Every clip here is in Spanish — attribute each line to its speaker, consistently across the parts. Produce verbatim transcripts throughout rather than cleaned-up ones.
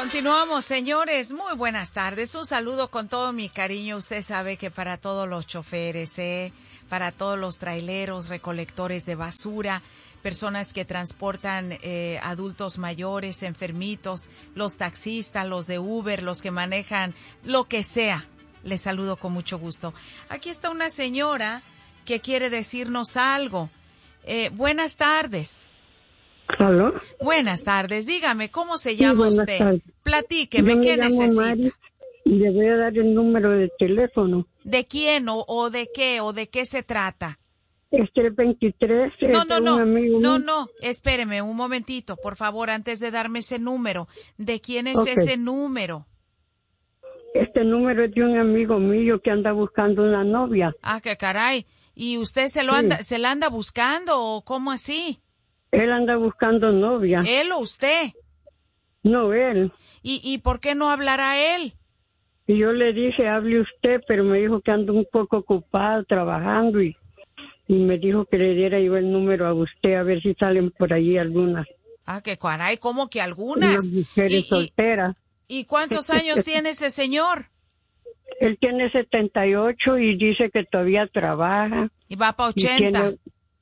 Speaker 1: Continuamos, señores. Muy buenas tardes. Un saludo con todo mi cariño. Usted sabe que para todos los choferes, ¿eh? para todos los traileros, recolectores de basura, personas que transportan eh, adultos mayores, enfermitos, los taxistas, los de Uber, los que manejan lo que sea. Les saludo con mucho gusto. Aquí está una señora que quiere decirnos algo. Eh, buenas tardes.
Speaker 2: ¿Aló?
Speaker 1: Buenas tardes. Dígame, ¿cómo se llama
Speaker 2: sí,
Speaker 1: usted?
Speaker 2: Tardes.
Speaker 1: Platíqueme,
Speaker 2: Yo
Speaker 1: ¿qué
Speaker 2: me llamo
Speaker 1: necesita?
Speaker 2: Mari y le voy a dar el número de teléfono.
Speaker 1: ¿De quién o, o de qué o de qué se trata?
Speaker 2: Es tres veintitrés.
Speaker 1: No,
Speaker 2: es
Speaker 1: no,
Speaker 2: de
Speaker 1: no,
Speaker 2: un amigo
Speaker 1: no,
Speaker 2: mío.
Speaker 1: no, espéreme un momentito, por favor, antes de darme ese número. ¿De quién es
Speaker 2: Okay.
Speaker 1: ese número?
Speaker 2: Este número es de un amigo mío que anda buscando una novia.
Speaker 1: Ah, qué caray. ¿Y usted se lo
Speaker 2: Sí.
Speaker 1: anda, se la anda buscando o cómo así?
Speaker 2: Él anda buscando novia.
Speaker 1: ¿Él o usted?
Speaker 2: No, él.
Speaker 1: ¿Y, y por qué no hablará él?
Speaker 2: Y yo le dije, hable usted, pero me dijo que anda un poco ocupado trabajando y, y me dijo que le diera yo el número a usted a ver si salen por allí algunas.
Speaker 1: Ah, qué caray, ¿cómo que
Speaker 2: Unas
Speaker 1: algunas?
Speaker 2: mujeres
Speaker 1: ¿Y, y,
Speaker 2: solteras.
Speaker 1: ¿Y cuántos años tiene ese señor?
Speaker 2: Él tiene setenta y ocho y dice que todavía trabaja.
Speaker 1: Y va para
Speaker 2: Y
Speaker 1: ochenta.
Speaker 2: tiene,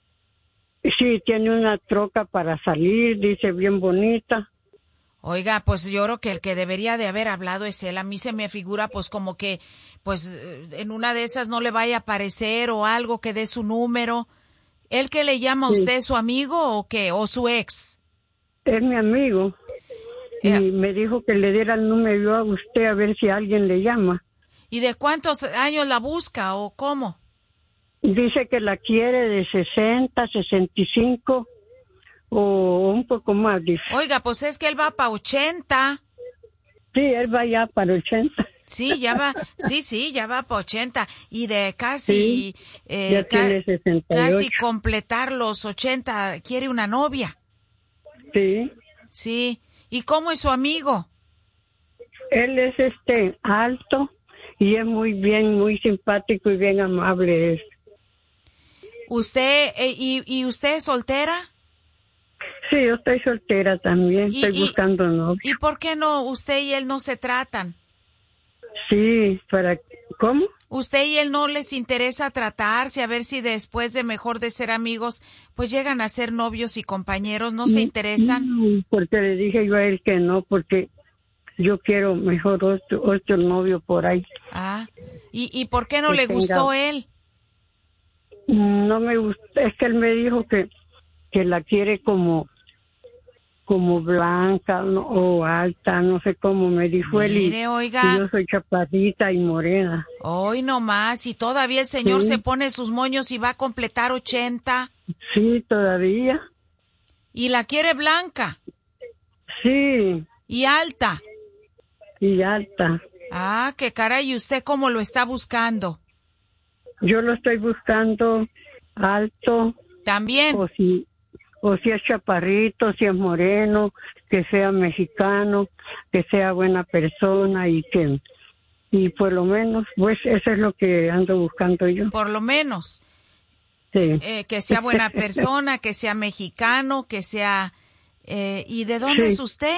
Speaker 2: sí, tiene una troca para salir, dice bien bonita.
Speaker 1: Oiga, pues yo creo que el que debería de haber hablado es él. A mí se me figura pues como que pues en una de esas no le vaya a aparecer o algo que dé su número. ¿Él que le llama a
Speaker 2: Sí.
Speaker 1: usted su amigo o qué? ¿O su ex?
Speaker 2: Es mi amigo. Y
Speaker 1: Eh,
Speaker 2: me dijo que le diera el número yo a usted a ver si alguien le llama.
Speaker 1: ¿Y de cuántos años la busca o cómo?
Speaker 2: Dice que la quiere de sesenta, sesenta y cinco o un poco más, dice.
Speaker 1: Oiga, pues es que él va para ochenta.
Speaker 2: Sí, él va ya para ochenta.
Speaker 1: Sí, ya va, sí, sí, ya va para ochenta. Y de casi,
Speaker 2: Sí,
Speaker 1: eh,
Speaker 2: ya
Speaker 1: ca-
Speaker 2: tiene sesenta y
Speaker 1: casi
Speaker 2: ocho.
Speaker 1: completar los ochenta, quiere una novia.
Speaker 2: Sí.
Speaker 1: Sí. ¿Y cómo es su amigo?
Speaker 2: Él es este alto y es muy bien, muy simpático y bien amable. Es.
Speaker 1: ¿Usted, eh, y, y usted es soltera?
Speaker 2: Sí, yo estoy soltera también,
Speaker 1: ¿Y,
Speaker 2: estoy
Speaker 1: y,
Speaker 2: buscando novio.
Speaker 1: ¿Y por qué no usted y él no se tratan?
Speaker 2: Sí, para ¿cómo?
Speaker 1: ¿Usted y él no les interesa tratarse a ver si después de mejor de ser amigos, pues llegan a ser novios y compañeros? ¿No se interesan?
Speaker 2: No, porque le dije yo a él que no, porque yo quiero mejor otro, otro novio por ahí.
Speaker 1: Ah, ¿y, y por qué no
Speaker 2: Que
Speaker 1: le
Speaker 2: tenga-
Speaker 1: gustó él?
Speaker 2: No me gusta, es que él me dijo que, que la quiere como como blanca, ¿no? O alta, no sé cómo me dijo él. Y,
Speaker 1: Mire,
Speaker 2: y
Speaker 1: oiga,
Speaker 2: yo soy chaparrita y morena.
Speaker 1: hoy nomás, y todavía el señor
Speaker 2: Sí.
Speaker 1: se pone sus moños y va a completar ochenta,
Speaker 2: Sí, todavía.
Speaker 1: y la quiere blanca
Speaker 2: Sí,
Speaker 1: y alta.
Speaker 2: y alta.
Speaker 1: Ah, qué caray, ¿y usted cómo lo está buscando?
Speaker 2: Yo lo estoy buscando alto,
Speaker 1: También.
Speaker 2: o si, o si es chaparrito, si es moreno, que sea mexicano, que sea buena persona y que, y por lo menos, pues eso es lo que ando buscando yo.
Speaker 1: Por lo menos,
Speaker 2: Sí.
Speaker 1: eh, que sea buena persona, que sea mexicano, que sea... Eh, ¿Y de dónde
Speaker 2: Sí.
Speaker 1: es usted?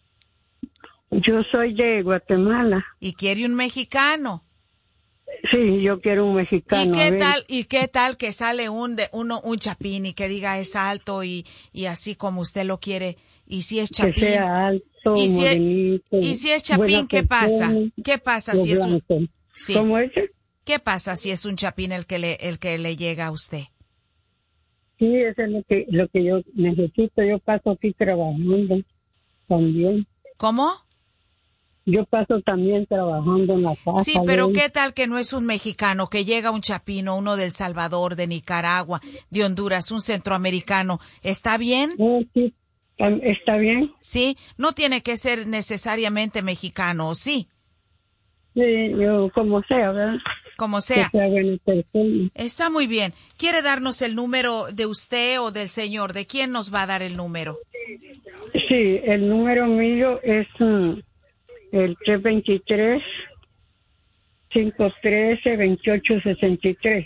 Speaker 2: Yo soy de Guatemala.
Speaker 1: Y quiere un mexicano.
Speaker 2: Sí, yo quiero un mexicano.
Speaker 1: ¿Y
Speaker 2: a
Speaker 1: qué
Speaker 2: ver.
Speaker 1: tal, y qué tal que sale un de uno un chapín y que diga es alto y, y así como usted lo quiere? Y si es
Speaker 2: Que
Speaker 1: chapín,
Speaker 2: sea alto,
Speaker 1: y si es,
Speaker 2: morenito.
Speaker 1: y si es chapín,
Speaker 2: buena
Speaker 1: ¿qué pasa?
Speaker 2: persona,
Speaker 1: ¿Qué pasa
Speaker 2: o
Speaker 1: si es un
Speaker 2: blanco.
Speaker 1: sí?
Speaker 2: ¿Cómo es?
Speaker 1: ¿Qué pasa si es un chapín el que le el que le llega a usted?
Speaker 2: Sí, eso es lo que, lo que yo necesito. Yo paso aquí trabajando también.
Speaker 1: ¿Cómo?
Speaker 2: Yo paso también trabajando en la casa.
Speaker 1: Sí, pero
Speaker 2: ¿ves?
Speaker 1: ¿qué tal que no es un mexicano, que llega un chapino, uno del Salvador, de Nicaragua, de Honduras, un centroamericano? ¿Está bien?
Speaker 2: Oh, sí, tam- está bien.
Speaker 1: Sí, no tiene que ser necesariamente mexicano, ¿o sí?
Speaker 2: Sí, yo como sea, ¿verdad?
Speaker 1: Como
Speaker 2: Que
Speaker 1: sea.
Speaker 2: sea buena persona.
Speaker 1: Está muy bien. ¿Quiere darnos el número de usted o del señor? ¿De quién nos va a dar el número?
Speaker 2: Sí, el número mío es mm, el tres veintitrés, cinco trece, veintiocho sesenta y tres.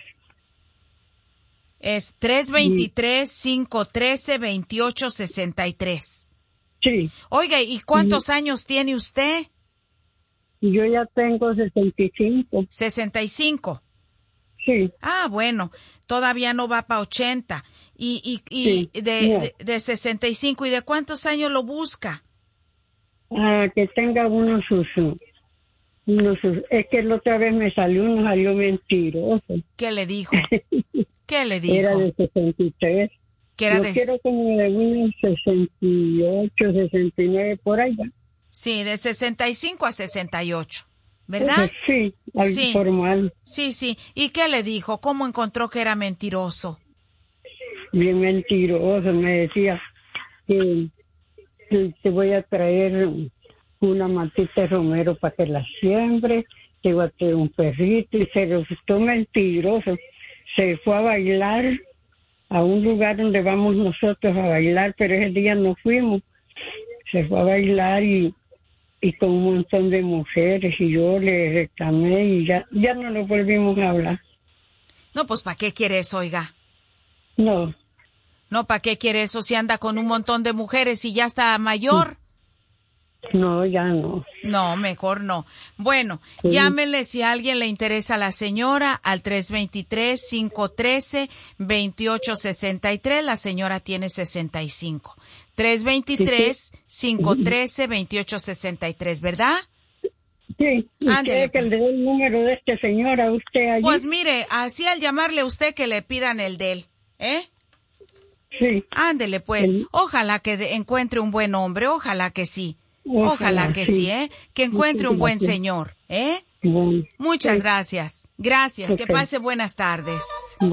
Speaker 1: Es tres veintitrés, cinco trece, veintiocho sesenta y tres.
Speaker 2: Sí.
Speaker 1: Oiga, ¿y cuántos años tiene usted?
Speaker 2: Yo ya tengo sesenta y cinco.
Speaker 1: sesenta y cinco.
Speaker 2: Sí.
Speaker 1: Ah, bueno, todavía no va para ochenta. Y, y, y
Speaker 2: Sí,
Speaker 1: de,
Speaker 2: no.
Speaker 1: de, de sesenta y cinco, ¿y de cuántos años lo busca?
Speaker 2: Ah, que tenga uno sus, uno sus... Es que la otra vez me salió uno, salió mentiroso.
Speaker 1: ¿Qué le dijo? ¿Qué le dijo?
Speaker 2: Era de sesenta y tres.
Speaker 1: Que era
Speaker 2: Yo
Speaker 1: de...
Speaker 2: quiero como de unos sesenta y ocho, sesenta y nueve, por allá.
Speaker 1: Sí, de sesenta y cinco a sesenta y ocho, ¿verdad?
Speaker 2: Sí, algo
Speaker 1: Sí.
Speaker 2: formal.
Speaker 1: Sí, sí. ¿Y qué le dijo? ¿Cómo encontró que era mentiroso?
Speaker 2: Bien mentiroso, me decía que, que te voy a traer una matita de romero para que la siembre, te voy a traer un perrito, y se resultó mentiroso. Se fue a bailar a un lugar donde vamos nosotros a bailar, pero ese día no fuimos. Se fue a bailar y, y con un montón de mujeres, y yo le reclamé y ya, ya no lo volvimos a hablar.
Speaker 1: No, pues ¿para qué quiere eso, oiga?
Speaker 2: No.
Speaker 1: No, ¿para qué quiere eso si anda con un montón de mujeres y ya está mayor?
Speaker 2: No, ya no.
Speaker 1: No, mejor no. Bueno,
Speaker 2: Sí.
Speaker 1: llámenle si a alguien le interesa a la señora al tres dos tres, cinco uno tres, dos ocho seis tres. La señora tiene sesenta y cinco. tres dos tres, cinco uno tres, dos ocho seis tres, ¿verdad?
Speaker 2: Sí, ¿y
Speaker 1: Ándele,
Speaker 2: quiere que
Speaker 1: pues.
Speaker 2: le dé el número de este señor a usted allí?
Speaker 1: Pues mire, así al llamarle a usted que le pidan el de él, ¿eh?
Speaker 2: Sí.
Speaker 1: Ándele, pues.
Speaker 2: Sí.
Speaker 1: Ojalá que de- encuentre un buen hombre, ojalá que sí.
Speaker 2: Ojalá,
Speaker 1: Ojalá que sí,
Speaker 2: sí.
Speaker 1: ¿eh? Que encuentre un buen
Speaker 2: Muchas gracias.
Speaker 1: señor, ¿eh?
Speaker 2: Bueno,
Speaker 1: Muchas
Speaker 2: sí.
Speaker 1: gracias. Gracias. Que
Speaker 2: Ok.
Speaker 1: pase buenas tardes.